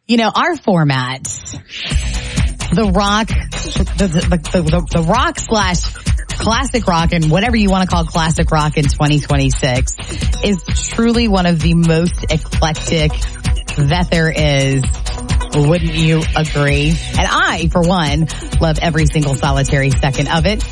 You know, our format, the rock / classic rock, and whatever you want to call classic rock in 2026, is truly one of the most eclectic that there is. Wouldn't you agree? And I, for one, love every single solitary second of it.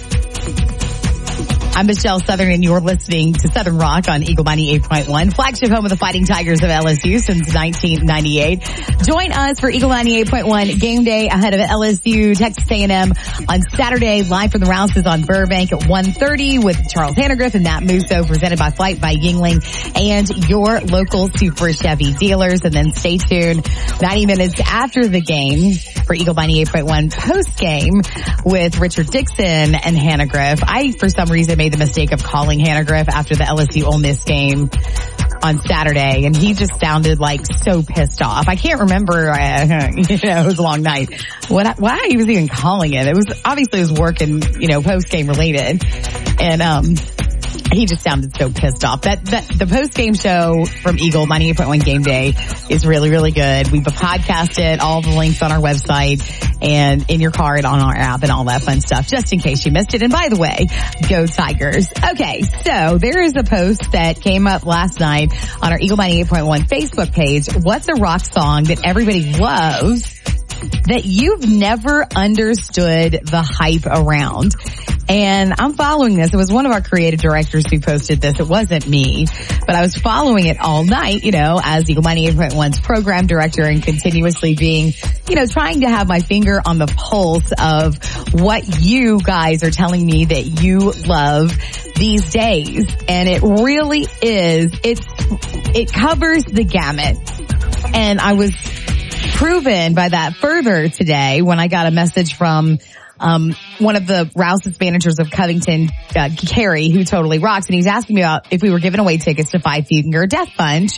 I'm Michelle Southern, and you're listening to Southern Rock on Eagle 98.1, flagship home of the Fighting Tigers of LSU since 1998. Join us for Eagle 98.1 game day ahead of LSU Texas A&M on Saturday, live from the Rouses on Burbank at 1:30 with Charles Hannegriff and Matt Musso, presented by Flight by Yingling and your local Super Chevy dealers. And then stay tuned 90 minutes after the game for Eagle 98.1 post game with Richard Dixon and Hannegriff. I, for some reason, made the mistake of calling Hannegriff after the LSU Ole Miss game on Saturday, and he just sounded like so pissed off. I can't remember, it was a long night. Why he was even calling it. It was obviously work and, post game related. And, he just sounded so pissed off. That the post game show from Eagle 98.1 Game Day is really, really good. We've podcasted all the links on our website and in your car and on our app and all that fun stuff, just in case you missed it. And by the way, go Tigers. Okay, so there is a post that came up last night on our Eagle 98.1 Facebook page. What's a rock song that everybody loves that you've never understood the hype around? And I'm following this. It was one of our creative directors who posted this. It wasn't me, but I was following it all night, as Eagle 98.1's program director, and continuously being, trying to have my finger on the pulse of what you guys are telling me that you love these days. And it really is, it covers the gamut. And I was proven by that further today when I got a message from one of the Rouse's managers of Covington, Carrie, who totally rocks, and he's asking me about if we were giving away tickets to Five Finger Death Punch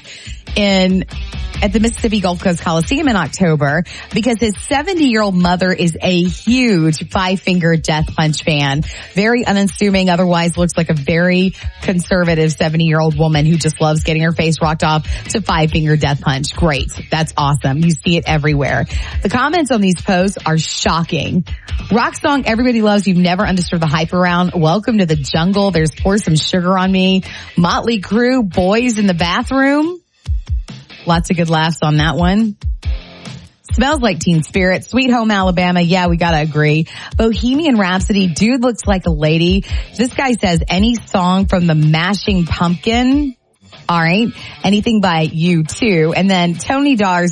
at the Mississippi Gulf Coast Coliseum in October, because his 70-year-old mother is a huge Five Finger Death Punch fan. Very unassuming, otherwise looks like a very conservative 70-year-old woman who just loves getting her face rocked off to Five Finger Death Punch. Great. That's awesome. You see it everywhere. The comments on these posts are shocking. Rock song everybody loves you've never understood the hype around. Welcome to the jungle. There's Pour Some Sugar on Me. Motley Crue, Boys in the Bathroom. Lots of good laughs on that one. Smells Like Teen Spirit. Sweet Home Alabama. Yeah, we gotta agree. Bohemian Rhapsody. Dude Looks Like a Lady. This guy says any song from the Mashing Pumpkin. All right. Anything by U2. And then Tony Dars